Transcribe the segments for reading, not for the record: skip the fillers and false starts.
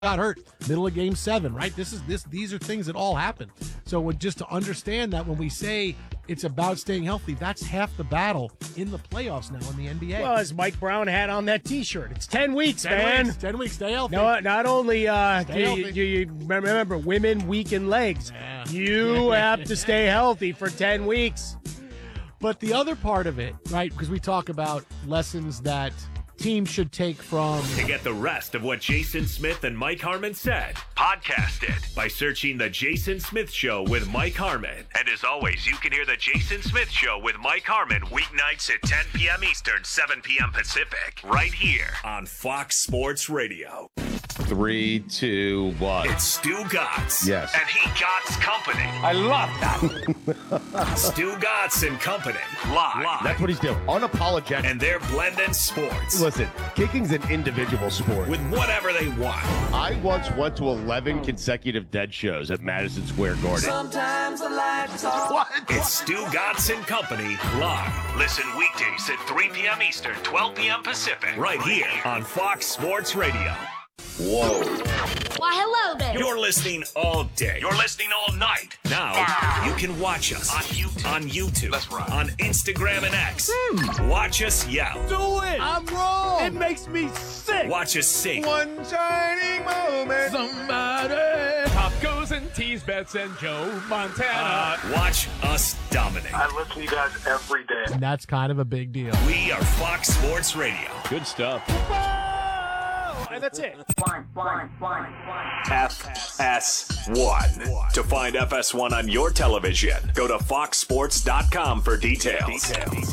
got hurt middle of game 7, right? These are things that all happen. So just to understand that when we say it's about staying healthy, that's half the battle in the playoffs now in the NBA. Well, as Mike Brown had on that T-shirt, it's 10 weeks, 10 weeks, stay healthy. No, not only you remember women weaken legs, you have to stay healthy for 10 weeks. But the other part of it, right, because we talk about lessons that teams should take from... To get the rest of what Jason Smith and Mike Harmon said, podcast it by searching The Jason Smith Show with Mike Harmon. And as always, you can hear The Jason Smith Show with Mike Harmon weeknights at 10 p.m. Eastern, 7 p.m. Pacific, right here on Fox Sports Radio. 3, 2, 1. It's Stu Gatz. Yes. And he Gatz Company. I love that. Stu Gatz and Company. Live. That's what he's doing. Unapologetic. And they're blending sports. Listen, kicking's an individual sport. With whatever they want. I once went to 11 consecutive Dead shows at Madison Square Garden. Sometimes the lights off. What? It's Stu Gatz and Company live. Listen weekdays at 3 p.m. Eastern, 12 p.m. Pacific. Right here on Fox Sports Radio. Whoa. Why, hello there. You're listening all day. You're listening all night. Now, you can watch us on YouTube. That's right. On Instagram and X. Watch us yell. Do it. I'm wrong. It makes me sick. Watch us sing. One shining moment. Somebody. Top goes and tease bets and Joe Montana. Watch us dominate. I listen to you guys every day. And that's kind of a big deal. We are Fox Sports Radio. Good stuff. And that's it. FS1. To find FS1 on your television, go to foxsports.com for details.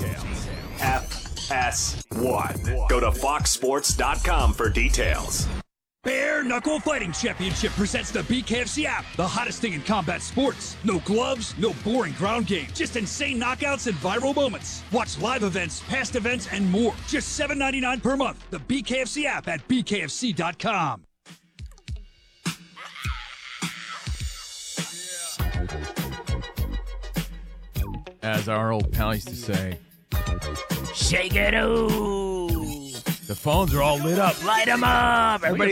FS1. Go to foxsports.com for details. Bare Knuckle Fighting Championship presents the BKFC app, the hottest thing in combat sports. No gloves, no boring ground game, just insane knockouts and viral moments. Watch live events, past events, and more. Just $7.99 per month. The BKFC app at bkfc.com. As our old pal used to say, Shake it ooh. the phones are all lit up. Light them up. Everybody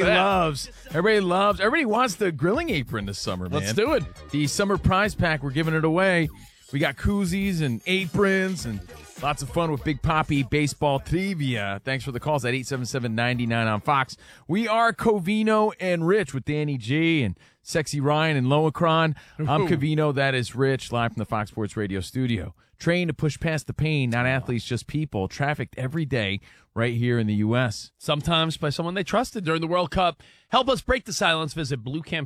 wants the grilling apron this summer, man. Let's do it. The summer prize pack, we're giving it away. We got koozies and aprons and lots of fun with Big Poppy baseball trivia. Thanks for the calls at 877-99 on Fox. We are Covino and Rich with Danny G and Sexy Ryan and Loacron. I'm Covino, that is Rich, live from the Fox Sports Radio studio. Trained to push past the pain, not athletes, just people. Trafficked every day right here in the U.S. Sometimes by someone they trusted during the World Cup. Help us break the silence. Visit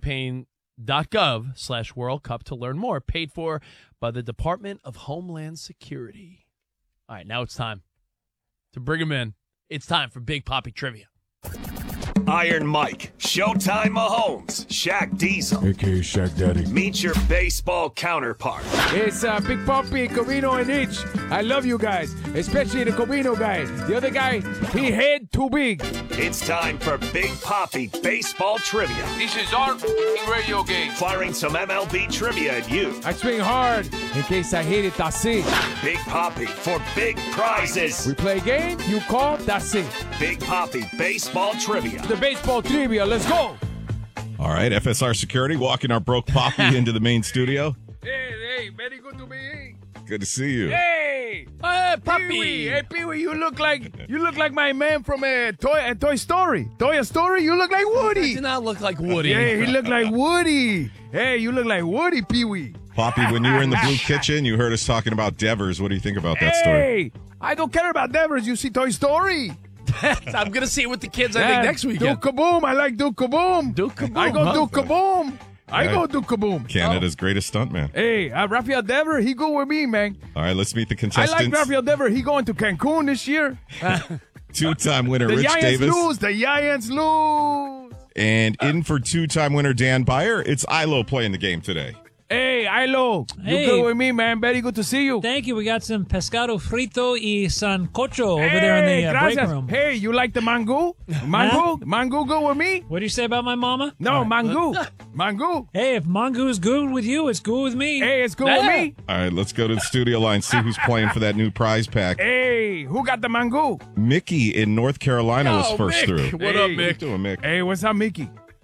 bluecampaign.gov/World Cup to learn more. Paid for by the Department of Homeland Security. All right, now it's time to bring him in. It's time for Big Poppy Trivia. Iron Mike, Showtime Mahomes, Shaq Diesel. A.K.A. Shaq Daddy. Meet your baseball counterpart. It's Big Poppy, Covino, and Rich. I love you guys, especially the Covino guy. The other guy, he head too big. It's time for Big Poppy baseball trivia. This is our radio game. Firing some MLB trivia at you. I swing hard in case I hit it, that's it. Big Poppy for big prizes. We play a game, you call, that's it. Big Poppy baseball trivia. The baseball trivia, let's go. All right, FSR Security walking our broke Poppy into the main studio. Hey, very good to be. Good to see you. Hey, Poppy. Pee-wee. Hey, Pee-wee, you look like my man from Toy Story. Toy Story, you look like Woody. He did not look like Woody. Yeah, he looked like Woody. Hey, you look like Woody, Pee-wee. Poppy, when you were in the Blue Kitchen, you heard us talking about Devers. What do you think about that story? Hey, I don't care about Devers. You see Toy Story. I'm going to see it with the kids, I think, next weekend. Duke Kaboom. I like Duke Kaboom. Duke Kaboom. I go Duke Kaboom. I go Duke Kaboom. Canada's greatest stuntman. Hey, Rafael Devers, he go with me, man. All right, let's meet the contestants. I like Rafael Devers. He going to Cancun this year. Two-time winner the Rich Giants Davis. Lose. The Giants lose. And in for two-time winner Dan Byer, it's Ilo playing the game today. Hey, Ilo. Hey. You good with me, man. Very good to see you. Thank you. We got some pescado frito y sancocho over there in the break room. Hey, you like the mango? Mango? Mango go with me? What do you say about my mama? No, mango. Mango. Hey, if mango is good with you, it's good with me. Hey, it's good with me. All right, let's go to the studio line, see who's playing for that new prize pack. Hey, who got the mango? Mickey in North Carolina was first Mick. through. What up, Mick? How you doing, Mick? Hey, what's up, Mickey?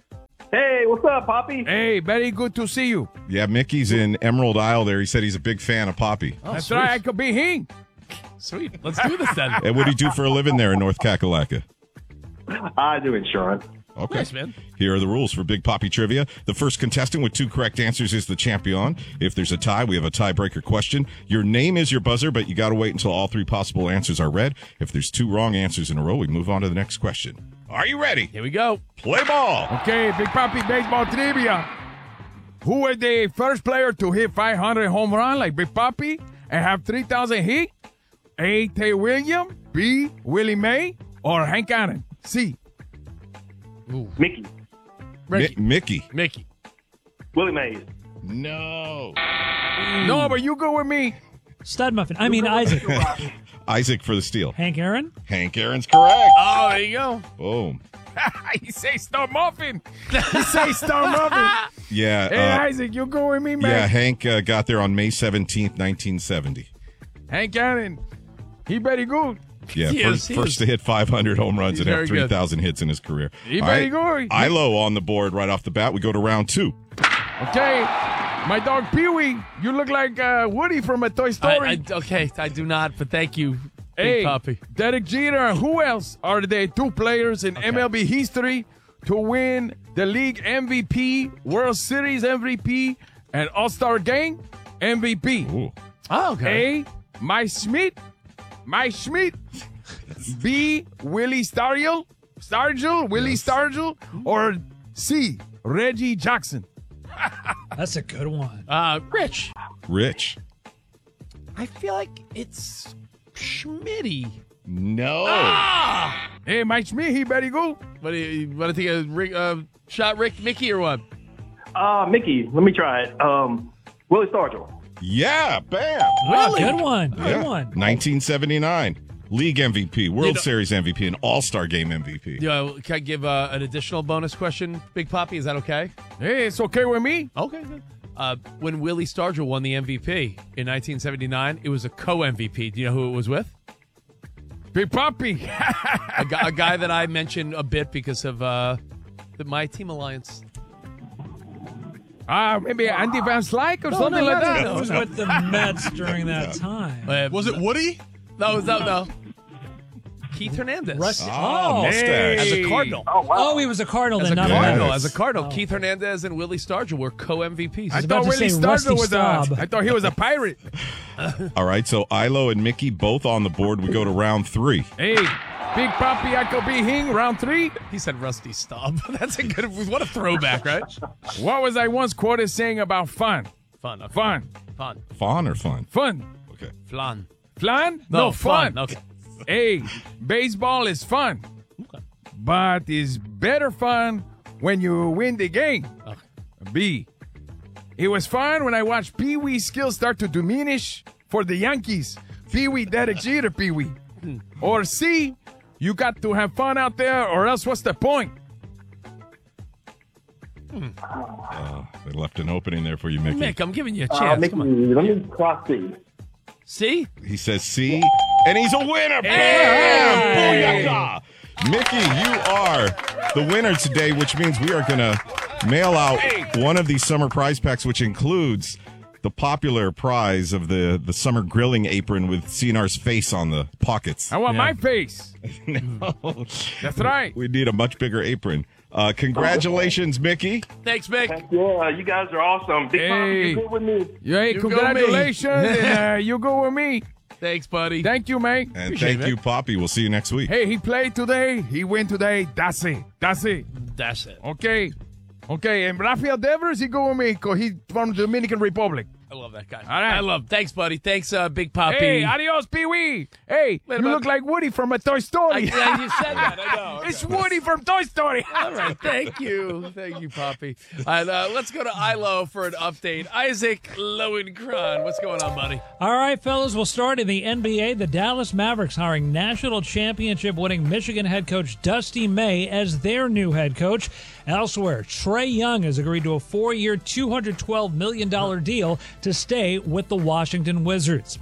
Hey, what's up, Poppy? Hey, very good to see you. Yeah, Mickey's in Emerald Isle there. He said he's a big fan of Poppy. Oh, that's sweet. Right. I could be him. Sweet. Let's do this then. And what do you do for a living there in North Kakalaka? I do insurance. Okay. Nice, man. Here are the rules for Big Poppy Trivia. The first contestant with 2 correct answers is the champion. If there's a tie, we have a tiebreaker question. Your name is your buzzer, but you got to wait until all 3 possible answers are read. If there's 2 wrong answers in a row, we move on to the next question. Are you ready? Here we go. Play ball. Okay, Big Poppy baseball trivia. Who was the first player to hit 500 home run like Big Poppy and have 3,000 hit? A. Ted Williams, B. Willie May, or Hank Aaron? C. Ooh. Mickey. Mickey. Willie Mays. No. No, but you go with me. Stud Muffin. I mean, Isaac. Isaac for the steal. Hank Aaron? Hank Aaron's correct. Oh, there you go. Boom. He say Star Muffin. He say Star Muffin. Yeah. Hey, Isaac, you go with me, man. Yeah, Hank got there on May 17th, 1970. Hank Aaron, he very good. Yeah, first to hit 500 home runs and have 3,000 hits in his career. He very good. Ilo on the board right off the bat. We go to round 2. Okay. My dog Pee-wee, you look like Woody from a Toy Story. Okay, I do not, but thank you, Big Poppy. Derek Jeter, who else are the 2 players in MLB history to win the league MVP, World Series MVP, and All-Star Game MVP? Ooh. Oh, okay. A. Mike Schmidt. B. Willie Stargell, or C. Reggie Jackson. That's a good one. Rich. I feel like it's Schmitty. No. Hey, Mike Schmidt, he better go. What do you think of shot Mickey or what? Mickey. Let me try it. Willie Stargell. Yeah, bam. Really? Good one. Good one. 1979. League MVP, World Series MVP, and All-Star Game MVP. Can I give an additional bonus question, Big Poppy? Is that okay? Hey, it's okay with me. Okay, good. When Willie Stargell won the MVP in 1979, it was a co-MVP. Do you know who it was with? Big Poppy. a guy that I mentioned a bit because of my team alliance. Maybe Andy Van Slyke or something like that. It was with the Mets during that time. Was it Woody? No. Keith Hernandez. Mustache. As a Cardinal. Oh, he was a Cardinal. As a Cardinal. Keith Hernandez and Willie Stargell were co-MVPs. I thought Willie Stargell was I thought he was a pirate. All right, so Ilo and Mickey both on the board. We go to round 3. Hey, Big Poppy, I could be hing. Round 3. He said Rusty Staub. That's a good. What a throwback, right? What was I once quoted saying about fun? Fun. Okay. Fun. Fawn or fun? Fun. Okay. Flan. Flan? No, fun. Okay. Hey, baseball is fun. Okay. But it's better fun when you win the game. Okay. B. It was fun when I watched Pee-wee's skills start to diminish for the Yankees. Pee-wee, Derek Jeter, Pee-wee. Or C. You got to have fun out there, or else what's the point? They left an opening there for you, Mickey. Mick, I'm giving you a chance. Mickey, let me cross C. C? He says C, and he's a winner. Bam! Booyaka! Mickey, you are the winner today, which means we are going to mail out one of these summer prize packs, which includes the popular prize of the summer grilling apron with CNR's face on the pockets. I want my face. No. That's right. We need a much bigger apron. Congratulations, Mickey. Thanks, Mick. Yeah, you guys are awesome. Big Poppy, you good with me. Hey, congratulations. And, you go with me. Thanks, buddy. Thank you, mate. And appreciate thank you, Poppy. We'll see you next week. Hey, he played today. He win today. That's it. Okay. And Rafael Devers, he go with me because he's from the Dominican Republic. I love that guy. All right. Thanks, buddy. Thanks, Big Poppy. Hey, adios, Pee-wee. Hey, you look like Woody from a Toy Story. You said that. I know. It's Woody from Toy Story. All right. Thank you. Thank you, Poppy. All right, let's go to Ilo for an update. Isaac Lowenkron, what's going on, buddy? All right, fellas, we'll start in the NBA. The Dallas Mavericks hiring national championship-winning Michigan head coach Dusty May as their new head coach. Elsewhere, Trae Young has agreed to a 4-year, $212 million deal to stay with the Washington Wizards.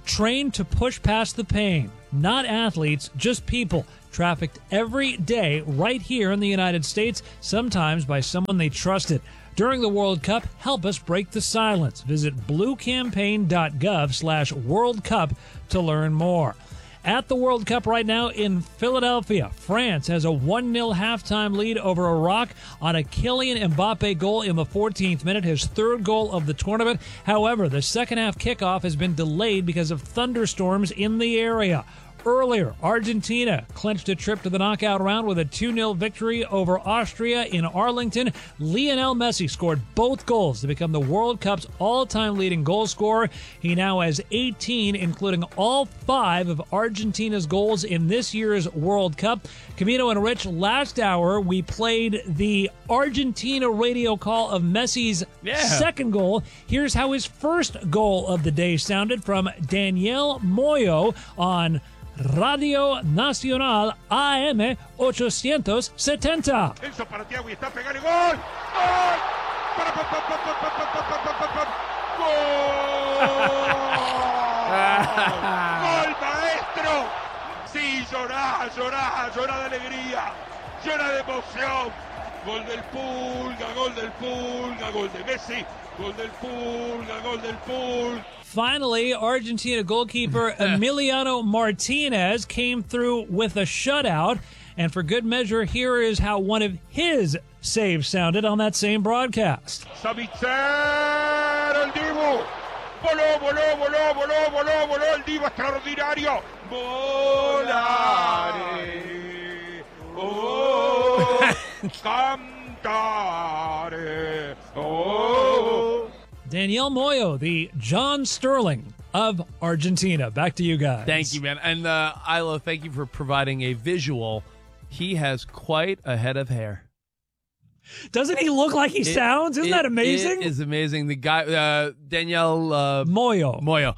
trained to push past the pain. Not athletes, just people, trafficked every day right here in the United States, sometimes by someone they trusted. During the World Cup, help us break the silence. Visit bluecampaign.gov/World Cup to learn more. At the World Cup right now in Philadelphia, France has a 1-0 halftime lead over Iraq on a Kylian Mbappe goal in the 14th minute, his third goal of the tournament. However, the second half kickoff has been delayed because of thunderstorms in the area. Earlier, Argentina clinched a trip to the knockout round with a 2-0 victory over Austria in Arlington. Lionel Messi scored both goals to become the World Cup's all-time leading goal scorer. He now has 18, including all 5 of Argentina's goals in this year's World Cup. Camino and Rich, last hour we played the Argentina radio call of Messi's second goal. Here's how his first goal of the day sounded from Daniel Moyo on Radio Nacional AM 870. Enzo para Thiago y está pegando gol. ¡Gol! ¡Gol, maestro! Sí, llorá de alegría, llorá de emoción. Gol del Pulga, gol de Messi, gol del Pulga. Finally, Argentina goalkeeper Emiliano Martinez came through with a shutout. And for good measure, here is how one of his saves sounded on that same broadcast. Savitzer, el Dibu. Voló, el Dibu extraordinario. Volare. Oh, cantare. Oh. Daniel Moyo, the John Sterling of Argentina. Back to you guys. Thank you, man. And Ilo, thank you for providing a visual. He has quite a head of hair. Doesn't he look like he sounds? Isn't that amazing? It is amazing. The guy, Daniel Moyo.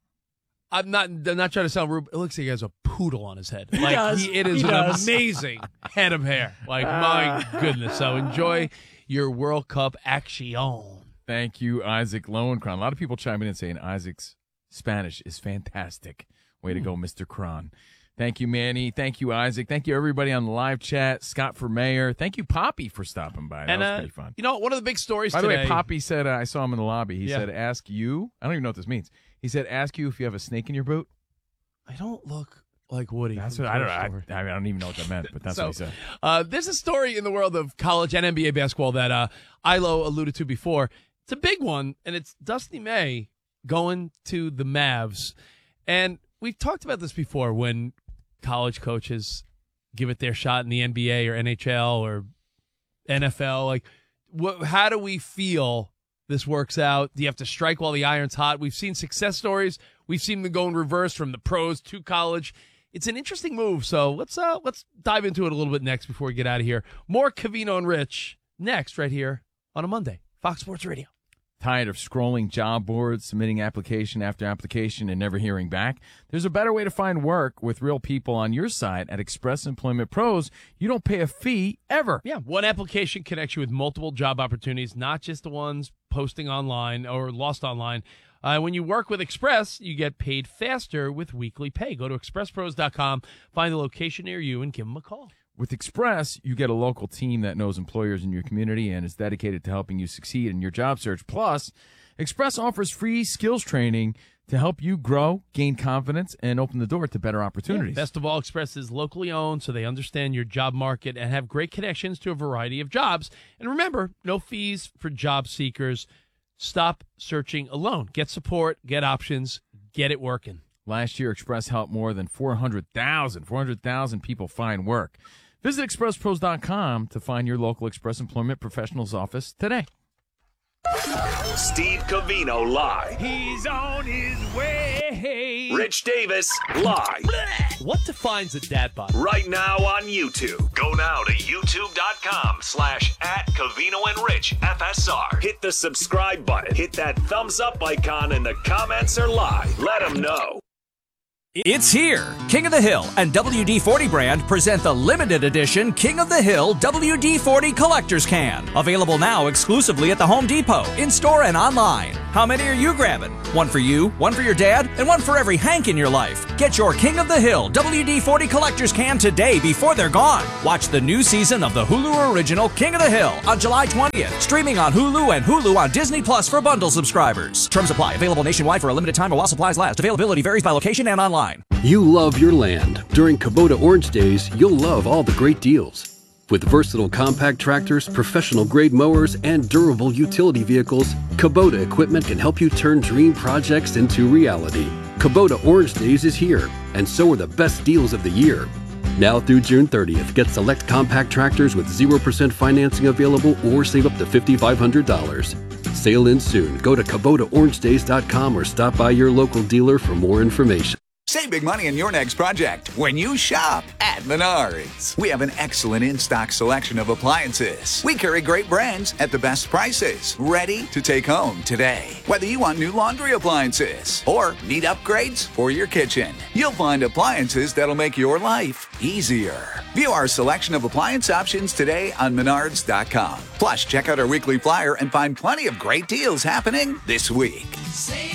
I'm not trying to sound rude. It looks like he has a poodle on his head. It is an amazing head of hair. Like, my goodness. So enjoy your World Cup action. Thank you, Isaac Lowenkron. A lot of people chiming in saying Isaac's Spanish is fantastic. Way to go, Mr. Cron. Thank you, Manny. Thank you, Isaac. Thank you, everybody on the live chat. Scott for mayor. Thank you, Poppy, for stopping by. That was pretty fun. You know, one of the big stories today. By the way, Poppy said, I saw him in the lobby. He said, ask you. I don't even know what this means. He said, ask you if you have a snake in your boot. I don't look like Woody. That's what I don't even know what that meant, but that's what he said. There's a story in the world of college and NBA basketball that Ilo alluded to before. It's a big one, and it's Dusty May going to the Mavs. And we've talked about this before when college coaches give it their shot in the NBA or NHL or NFL. Like, how do we feel this works out? Do you have to strike while the iron's hot? We've seen success stories. We've seen them go in reverse from the pros to college. It's an interesting move. So let's dive into it a little bit next before we get out of here. More Covino and Rich next right here on a Monday. Fox Sports Radio. Tired of scrolling job boards, submitting application after application, and never hearing back? There's a better way to find work with real people on your side at Express Employment Pros. You don't pay a fee ever. Yeah, one application connects you with multiple job opportunities, not just the ones posting online or lost online. When you work with Express, you get paid faster with weekly pay. Go to expresspros.com, find the location near you, and give them a call. With Express, you get a local team that knows employers in your community and is dedicated to helping you succeed in your job search. Plus, Express offers free skills training to help you grow, gain confidence, and open the door to better opportunities. Yeah, best of all, Express is locally owned, so they understand your job market and have great connections to a variety of jobs. And remember, no fees for job seekers. Stop searching alone. Get support, get options, get it working. Last year, Express helped more than 400,000 people find work. Visit expresspros.com to find your local Express Employment Professionals office today. Steve Covino live. He's on his way. Rich Davis live. What defines a dad bod? Right now on YouTube. Go now to youtube.com/@CovinoandRichFSR. Hit the subscribe button. Hit that thumbs up icon, and the comments are live. Let them know. It's here! King of the Hill and WD-40 brand present the limited edition King of the Hill WD-40 Collector's Can. Available now exclusively at the Home Depot, in-store and online. How many are you grabbing? One for you, one for your dad, and one for every Hank in your life. Get your King of the Hill WD-40 Collector's Can today before they're gone. Watch the new season of the Hulu original King of the Hill on July 20th. Streaming on Hulu and Hulu on Disney Plus for bundle subscribers. Terms apply. Available nationwide for a limited time or while supplies last. Availability varies by location and online. You love your land. During Kubota Orange Days, you'll love all the great deals. With versatile compact tractors, professional-grade mowers, and durable utility vehicles, Kubota equipment can help you turn dream projects into reality. Kubota Orange Days is here, and so are the best deals of the year. Now through June 30th, get select compact tractors with 0% financing available or save up to $5,500. Sale ends soon. Go to KubotaOrangeDays.com or stop by your local dealer for more information. Save big money on your next project when you shop at Menards. We have an excellent in-stock selection of appliances. We carry great brands at the best prices, ready to take home today. Whether you want new laundry appliances or need upgrades for your kitchen, you'll find appliances that'll make your life easier. View our selection of appliance options today on Menards.com. Plus, check out our weekly flyer and find plenty of great deals happening this week.